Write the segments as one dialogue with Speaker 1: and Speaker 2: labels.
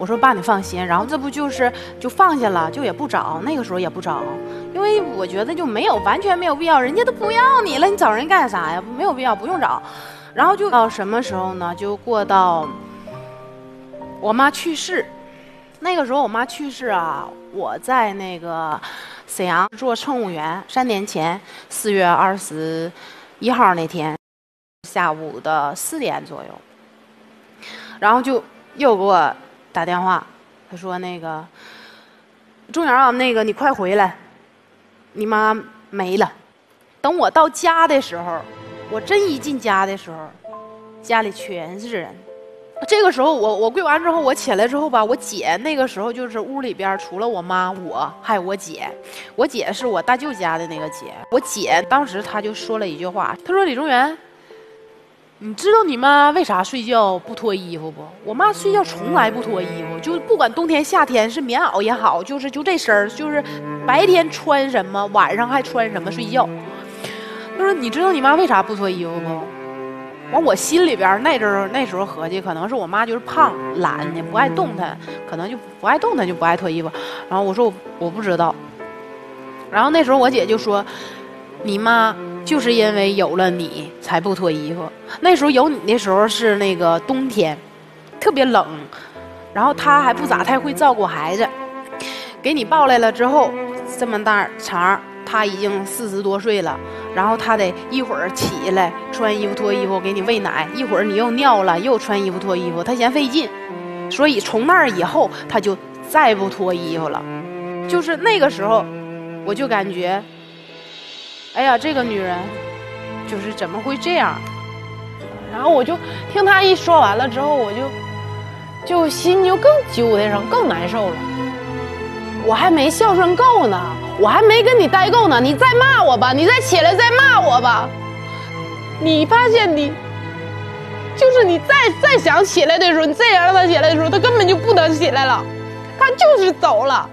Speaker 1: 我说爸你放心，然后这不就放下了，就也不找，那个时候也不找，因为我觉得就完全没有必要，人家都不要你了，你找人干啥呀？没有必要，不用找。然后就到什么时候呢？就过到我妈去世，那个时候我妈去世啊，我在那个沈阳做乘务员，3年前4月21号那天下午的4点左右，然后就又给我打电话，他说那个钟瑶啊，那个你快回来，你妈没了。等我到家的时候，我真一进家的时候，家里全是人。这个时候我跪完之后，我起来之后吧，我姐那个时候就是屋里边除了我妈，我还有我姐，我姐是我大舅家的那个姐。我姐当时她就说了一句话，她说李中原，你知道你妈为啥睡觉不脱衣服不？我妈睡觉从来不脱衣服，就不管冬天夏天是棉袄也好，就这身儿，就是白天穿什么，晚上还穿什么睡觉。她说你知道你妈为啥不脱衣服不？完我心里边那时候合计，可能是我妈就是胖懒的不爱动弹，可能就不爱动弹就不爱脱衣服。然后我说我不知道。然后那时候我姐就说，你妈就是因为有了你才不脱衣服。那时候有你的时候是那个冬天，特别冷，然后她还不咋太会照顾孩子，给你抱来了之后，这么大肠，她已经40多岁了。然后他得一会儿起来穿衣服脱衣服给你喂奶，一会儿你又尿了又穿衣服脱衣服，他嫌费劲，所以从那儿以后他就再不脱衣服了。就是那个时候我就感觉，哎呀这个女人就是怎么会这样。然后我就听他一说完了之后，我就心就更揪搭上，更难受了。我还没孝顺够呢，我还没跟你待够呢，你再骂我吧，你再起来再骂我吧。你发现你就是你再想起来的时候，你再想让他起来的时候，他根本就不能起来了，他就是走了。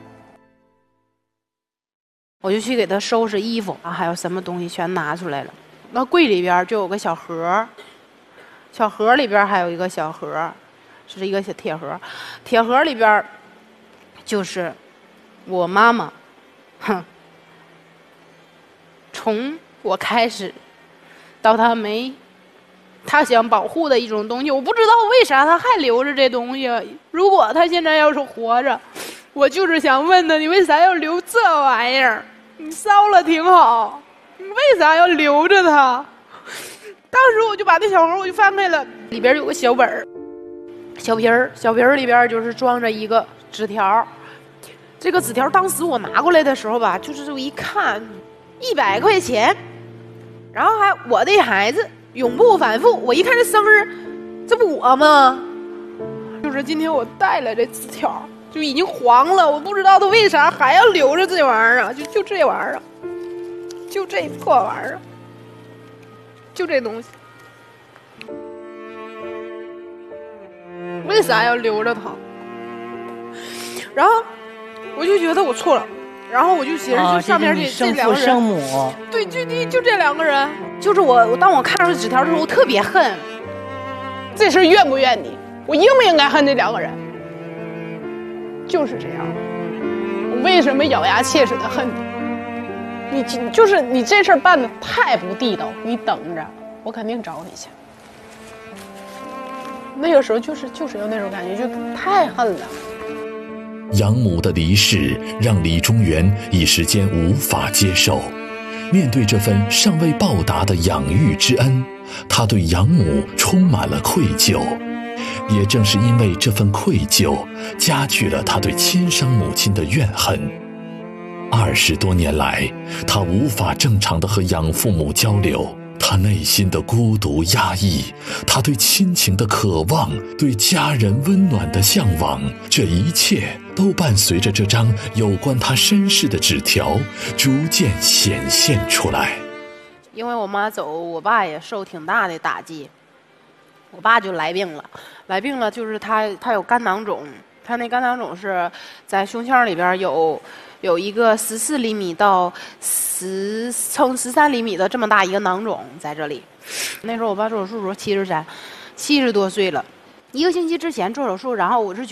Speaker 1: 我就去给他收拾衣服啊，还有什么东西全拿出来了。那柜里边就有个小盒，小盒里边还有一个小盒，是一个小铁盒，铁盒里边就是我妈妈，从我开始到她没，她想保护的一种东西，我不知道为啥她还留着这东西。如果她现在要是活着，我就是想问她，你为啥要留这玩意儿？你烧了挺好，你为啥要留着它？当时我就把那小盒我就翻开了，里边有个小本儿，小瓶儿里边就是装着一个纸条。这个纸条当时我拿过来的时候吧，就是我一看，100块钱，然后还我的孩子永不反复。我一看这生日，这不我吗？就是今天我带来这纸条，就已经黄了，我不知道他为啥还要留着这玩意儿啊？就这玩意儿，就这破玩意儿，就这东西，为啥要留着它？然后我就觉得我错了，然后我就寻思，就上面这两个人，
Speaker 2: 生母，
Speaker 1: 对，就这两个人，就是我当我看到这纸条的时候，我特别恨。这事怨不怨你？我应不应该恨这两个人？就是这样，我为什么咬牙切齿的恨你？你这事办的太不地道，你等着，我肯定找你去。那个时候就是有那种感觉，就太恨了。
Speaker 3: 养母的离世让李中原一时间无法接受，面对这份尚未报答的养育之恩，他对养母充满了愧疚。也正是因为这份愧疚，加剧了他对亲生母亲的怨恨。20多年来，他无法正常地和养父母交流，他内心的孤独压抑，他对亲情的渴望，对家人温暖的向往，这一切都伴随着这张有关他身世的纸条逐渐显现出来。
Speaker 1: 因为我妈走，我爸也受挺大的打击，我爸就来病了，就是他有肝囊肿，他那肝囊肿是在胸腔里边有一个14厘米到10乘13厘米的这么大一个囊肿在这里。那时候我爸做手术的时候70多岁了，1个星期之前做手术，然后我是